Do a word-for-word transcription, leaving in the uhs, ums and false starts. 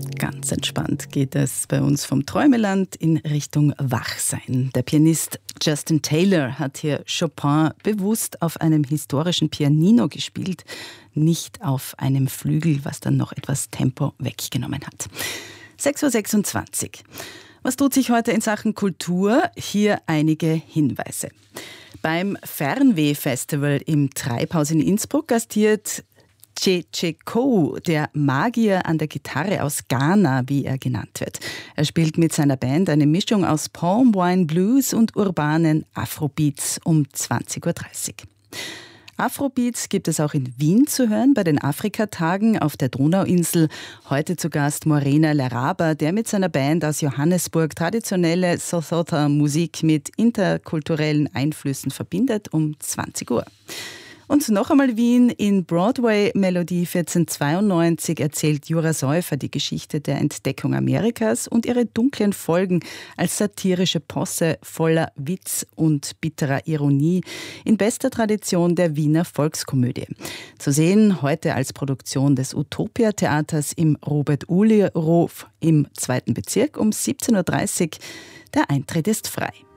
Ganz entspannt geht es bei uns vom Träumeland in Richtung Wachsein. Der Pianist Justin Taylor hat hier Chopin bewusst auf einem historischen Pianino gespielt, nicht auf einem Flügel, was dann noch etwas Tempo weggenommen hat. sechs Uhr sechsundzwanzig. Was tut sich heute in Sachen Kultur? Hier einige Hinweise. Beim Fernweh-Festival im Treibhaus in Innsbruck gastiert Tsheko, der Magier an der Gitarre aus Ghana, wie er genannt wird. Er spielt mit seiner Band eine Mischung aus Palm Wine Blues und urbanen Afrobeats um zwanzig Uhr dreißig. Afrobeats gibt es auch in Wien zu hören bei den Afrikatagen auf der Donauinsel. Heute zu Gast Morena Leraba, der mit seiner Band aus Johannesburg traditionelle Sesotho-Musik mit interkulturellen Einflüssen verbindet um zwanzig Uhr. Und noch einmal Wien. In Broadway Melodie vierzehnhundertzweiundneunzig erzählt Jura Säufer die Geschichte der Entdeckung Amerikas und ihre dunklen Folgen als satirische Posse voller Witz und bitterer Ironie in bester Tradition der Wiener Volkskomödie. Zu sehen heute als Produktion des Utopia-Theaters im Robert-Uli-Hof im zweiten Bezirk um siebzehn Uhr dreißig. Der Eintritt ist frei.